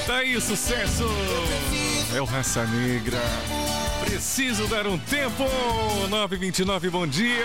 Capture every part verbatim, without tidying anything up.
Tá aí o sucesso. É o Raça Negra. Preciso dar um tempo. nove e vinte e nove, bom dia.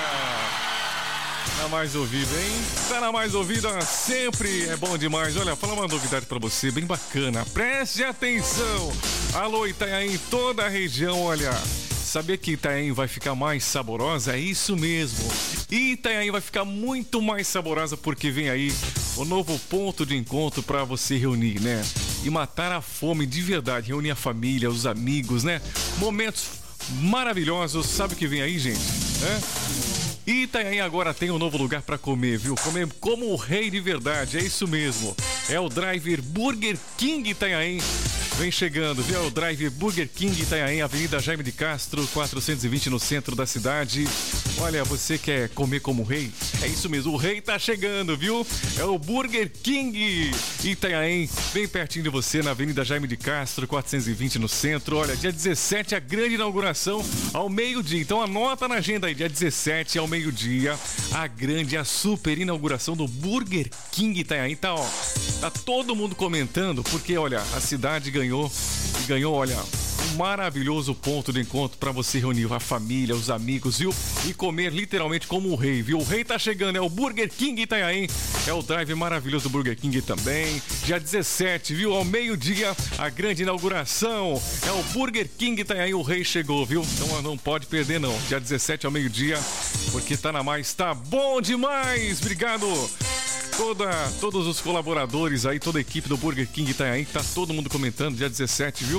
Tá mais ouvido, hein? Tá na mais ouvida sempre. É bom demais. Olha, fala uma novidade pra você, bem bacana. Preste atenção. Alô, Itanhaém, toda a região, olha. Sabia que Itanhaém vai ficar mais saborosa? É isso mesmo. Itanhaém vai ficar muito mais saborosa porque vem aí o novo ponto de encontro para você reunir, né? E matar a fome de verdade. Reunir a família, os amigos, né? Momentos maravilhosos. Sabe o que vem aí, gente? É? Itanhaém agora tem um novo lugar para comer, viu? Comer como o rei de verdade. É isso mesmo. É o Drive Burger King Itanhaém. Vem chegando, viu? O Drive Burger King Itanhaém, Avenida Jaime de Castro, quatrocentos e vinte, no centro da cidade. Olha, você quer comer como rei? É isso mesmo, o rei tá chegando, viu? É o Burger King Itanhaém, bem pertinho de você, na Avenida Jaime de Castro, quatrocentos e vinte, no centro. Olha, dia dezessete, a grande inauguração ao meio-dia. Então anota na agenda aí, dia dezessete ao meio-dia, a grande, a super inauguração do Burger King Itanhaém. Tá, ó, tá todo mundo comentando, porque, olha, a cidade ganhou Ganhou, e ganhou, olha, um maravilhoso ponto de encontro para você reunir a família, os amigos, viu? E comer literalmente como o rei, viu? O rei tá chegando, é o Burger King Itanhaém, é o drive maravilhoso do Burger King também. Dia dezessete, viu? Ao meio-dia, a grande inauguração, é o Burger King Itanhaém, o rei chegou, viu? Então não pode perder não, dia dezessete ao meio-dia, porque tá na mais, tá bom demais, obrigado! Toda, todos os colaboradores aí, toda a equipe do Burger King Itanhaém, tá todo mundo comentando, dia dezessete, viu?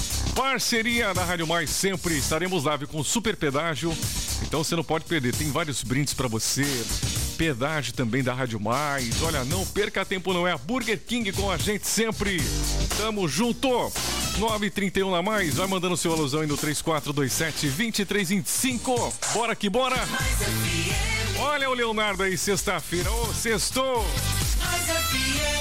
Parceria da Rádio Mais sempre, estaremos lá, viu, com super pedágio, então você não pode perder, tem vários brindes pra você, pedágio também da Rádio Mais, olha, não perca tempo não, é a Burger King com a gente sempre, tamo junto! nove trinta e um na Mais, vai mandando seu alusão aí no três quatro dois sete, dois três dois cinco, bora que bora! Olha o Leonardo aí, sexta-feira, ô, sextou!